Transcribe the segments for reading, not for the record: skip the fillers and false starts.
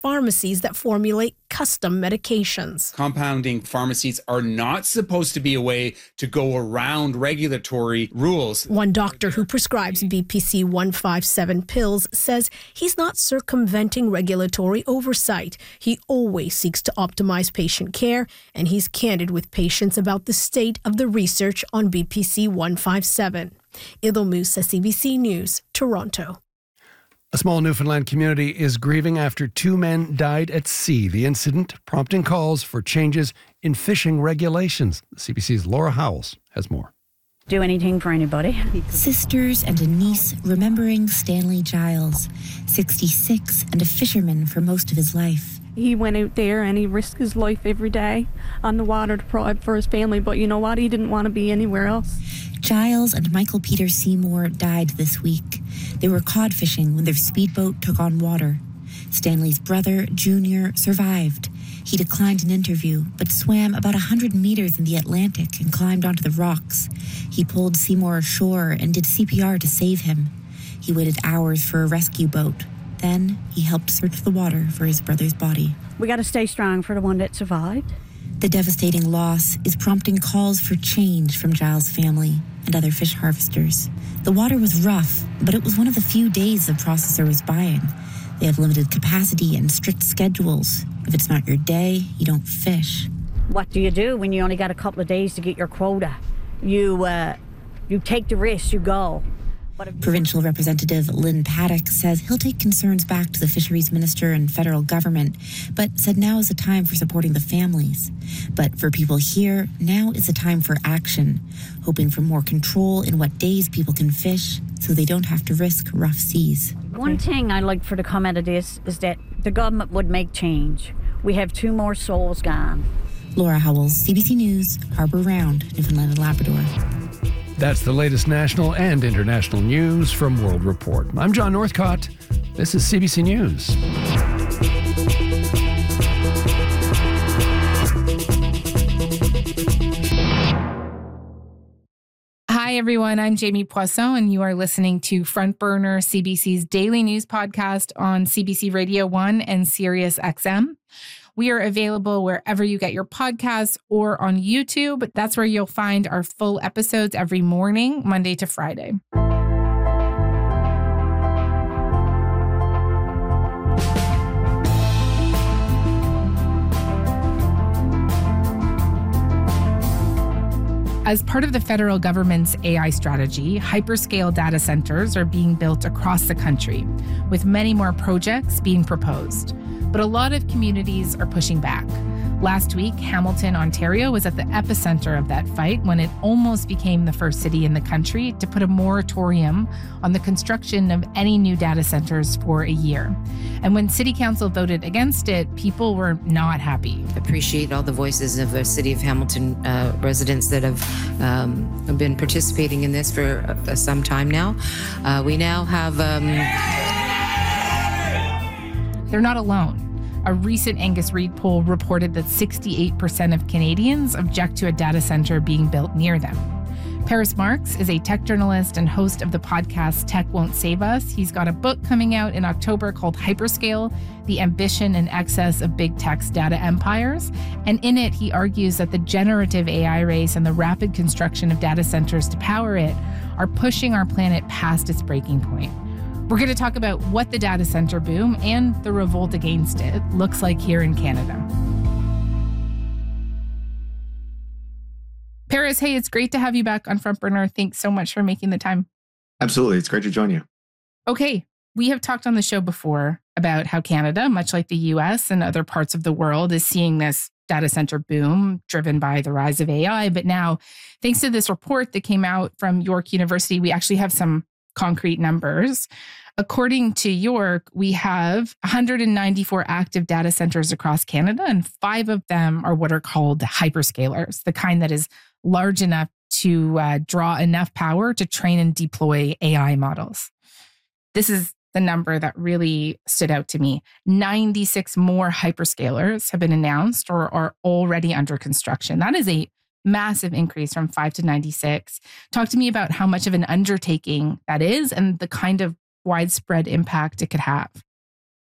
pharmacies that formulate custom medications. Compounding pharmacies are not supposed to be a way to go around regulatory rules. One doctor who prescribes BPC 157 pills says he's not circumventing regulatory oversight. He always seeks to optimize patient care, and he's candid with patients about the state of the research on BPC 157. Idil Musa, CBC News, Toronto. A small Newfoundland community is grieving after 2 men died at sea. The incident prompting calls for changes in fishing regulations. CBC's Laura Howells has more. Do anything for anybody. Sisters and a niece remembering Stanley Giles, 66 and a fisherman for most of his life. He went out there and he risked his life every day on the water to provide for his family, but you know what? He didn't want to be anywhere else. Giles and Michael Peter Seymour died this week. They were cod fishing when their speedboat took on water. Stanley's brother, Junior, survived. He declined an interview, but swam about 100 meters in the Atlantic and climbed onto the rocks. He pulled Seymour ashore and did CPR to save him. He waited hours for a rescue boat. Then he helped search the water for his brother's body. We got to stay strong for the one that survived. The devastating loss is prompting calls for change from Giles' family and other fish harvesters. The water was rough, but it was one of the few days the processor was buying. They have limited capacity and strict schedules. If it's not your day, you don't fish. What do you do when you only got a couple of days to get your quota? You take the risk, you go. Provincial Representative Lynn Paddock says he'll take concerns back to the fisheries minister and federal government, but said now is the time for supporting the families. But for people here, now is the time for action, hoping for more control in what days people can fish so they don't have to risk rough seas. One thing I'd like for to come out of this is that the government would make change. We have 2 more souls gone. Laura Howells, CBC News, Harbour Round, Newfoundland and Labrador. That's the latest national and international news from World Report. I'm John Northcott. This is CBC News. Hi, everyone. I'm Jamie Poisson, and you are listening to Front Burner, CBC's daily news podcast on CBC Radio 1 and Sirius XM. We are available wherever you get your podcasts or on YouTube. That's where you'll find our full episodes every morning, Monday to Friday. As part of the federal government's AI strategy, hyperscale data centers are being built across the country, with many more projects being proposed. But a lot of communities are pushing back. Last week, Hamilton, Ontario was at the epicenter of that fight when it almost became the first city in the country to put a moratorium on the construction of any new data centers for a year. And when City Council voted against it, people were not happy. Appreciate all the voices of the City of Hamilton residents that have been participating in this for some time now. We now have... They're not alone. A recent Angus Reid poll reported that 68% of Canadians object to a data center being built near them. Paris Marks is a tech journalist and host of the podcast Tech Won't Save Us. He's got a book coming out in October called Hyperscale: The Ambition and Excess of Big Tech's Data Empires. And in it, he argues that the generative AI race and the rapid construction of data centers to power it are pushing our planet past its breaking point. We're going to talk about what the data center boom and the revolt against it looks like here in Canada. Paris, hey, it's great to have you back on Front Burner. Thanks so much for making the time. Absolutely. It's great to join you. Okay. We have talked on the show before about how Canada, much like the US and other parts of the world, is seeing this data center boom driven by the rise of AI. But now, thanks to this report that came out from York University, we actually have some concrete numbers. According to York, we have 194 active data centers across Canada, and 5 of them are what are called hyperscalers, the kind that is large enough to draw enough power to train and deploy AI models. This is the number that really stood out to me. 96 more hyperscalers have been announced or are already under construction. That is a massive increase from 5 to 96. Talk to me about how much of an undertaking that is and the kind of widespread impact it could have.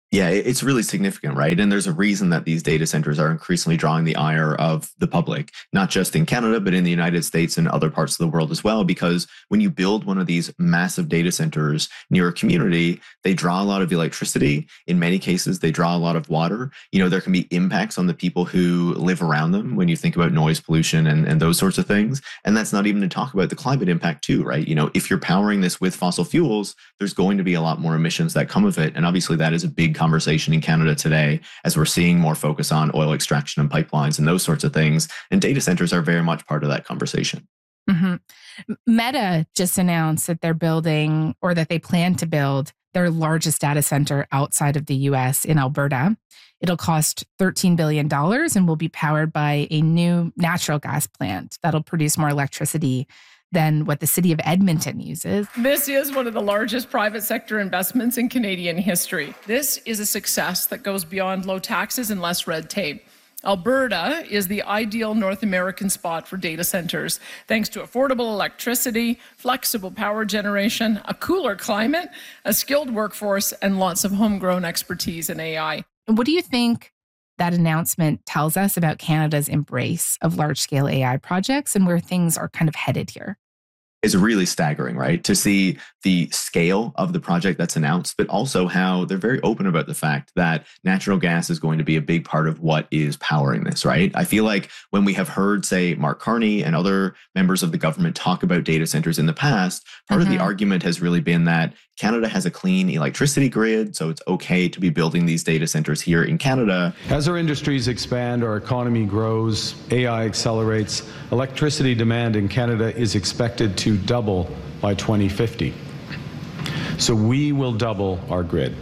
Yeah, it's really significant, right? And there's a reason that these data centers are increasingly drawing the ire of the public, not just in Canada, but in the United States and other parts of the world as well. Because when you build one of these massive data centers near a community, they draw a lot of electricity. In many cases, they draw a lot of water. There can be impacts on the people who live around them when you think about noise pollution and those sorts of things. And that's not even to talk about the climate impact too, right? If you're powering this with fossil fuels, there's going to be a lot more emissions that come of it. And obviously that is a big conversation in Canada today, as we're seeing more focus on oil extraction and pipelines and those sorts of things. And data centers are very much part of that conversation. Mm-hmm. Meta just announced that they're building, or that they plan to build, their largest data center outside of the US in Alberta. It'll cost $13 billion and will be powered by a new natural gas plant that'll produce more electricity than what the city of Edmonton uses. This is one of the largest private sector investments in Canadian history. This is a success that goes beyond low taxes and less red tape. Alberta is the ideal North American spot for data centers, thanks to affordable electricity, flexible power generation, a cooler climate, a skilled workforce, and lots of homegrown expertise in AI. What do you think that announcement tells us about Canada's embrace of large-scale AI projects and where things are kind of headed here? Is really staggering, right? To see the scale of the project that's announced, but also how they're very open about the fact that natural gas is going to be a big part of what is powering this, right? I feel like when we have heard, say, Mark Carney and other members of the government talk about data centers in the past, part of the argument has really been that Canada has a clean electricity grid, so it's okay to be building these data centers here in Canada. As our industries expand, our economy grows, AI accelerates, electricity demand in Canada is expected to double by 2050. So we will double our grid.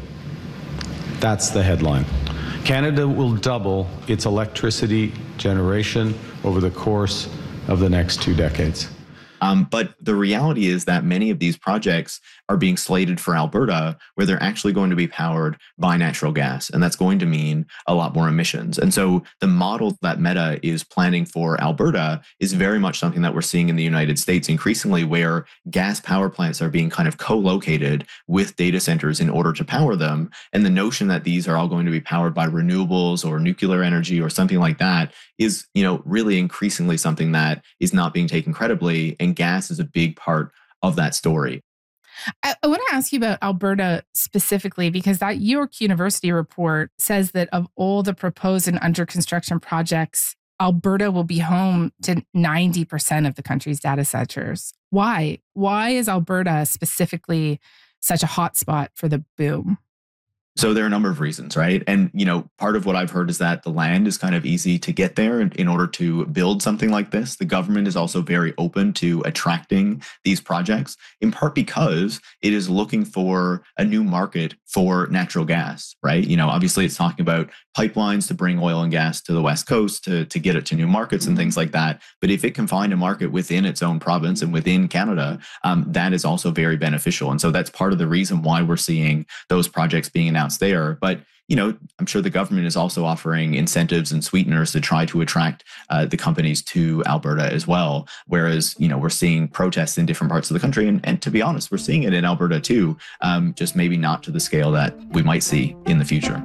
That's the headline. Canada will double its electricity generation over the course of the next 2 decades. But the reality is that many of these projects are being slated for Alberta, where they're actually going to be powered by natural gas. And that's going to mean a lot more emissions. And so the model that Meta is planning for Alberta is very much something that we're seeing in the United States increasingly, where gas power plants are being kind of co-located with data centers in order to power them. And the notion that these are all going to be powered by renewables or nuclear energy or something like that is, really increasingly something that is not being taken credibly. And gas is a big part of that story. I want to ask you about Alberta specifically, because that York University report says that of all the proposed and under construction projects, Alberta will be home to 90% of the country's data centers. Why? Why is Alberta specifically such a hotspot for the boom? So there are a number of reasons, right? And, part of what I've heard is that the land is kind of easy to get there in order to build something like this. The government is also very open to attracting these projects, in part because it is looking for a new market for natural gas, right? Obviously it's talking about pipelines to bring oil and gas to the West Coast to get it to new markets and things like that. But if it can find a market within its own province and within Canada, that is also very beneficial. And so that's part of the reason why we're seeing those projects being announced there. But I'm sure the government is also offering incentives and sweeteners to try to attract the companies to Alberta as well. Whereas, we're seeing protests in different parts of the country. And to be honest, we're seeing it in Alberta too, just maybe not to the scale that we might see in the future.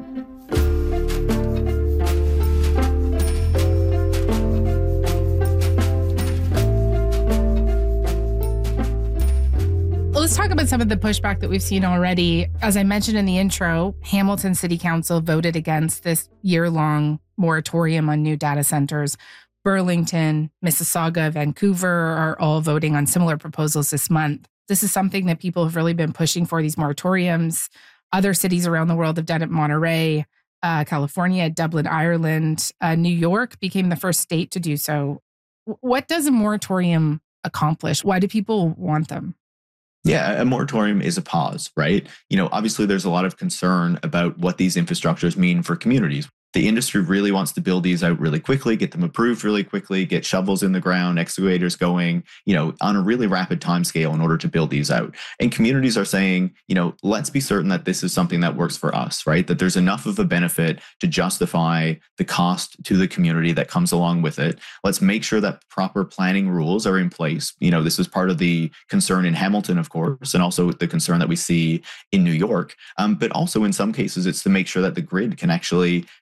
Let's talk about some of the pushback that we've seen already. As I mentioned in the intro, Hamilton City Council voted against this year-long moratorium on new data centers. Burlington, Mississauga, Vancouver are all voting on similar proposals this month. This is something that people have really been pushing for, these moratoriums. Other cities around the world have done it. Monterey, California, Dublin, Ireland, New York became the first state to do so. What does a moratorium accomplish? Why do people want them? Yeah, a moratorium is a pause, right? Obviously there's a lot of concern about what these infrastructures mean for communities. The industry really wants to build these out really quickly, get them approved really quickly, get shovels in the ground, excavators going, on a really rapid time scale in order to build these out. And communities are saying, let's be certain that this is something that works for us, right? That there's enough of a benefit to justify the cost to the community that comes along with it. Let's make sure that proper planning rules are in place. This is part of the concern in Hamilton, of course, and also the concern that we see in New York. But also in some cases, it's to make sure that the grid can actually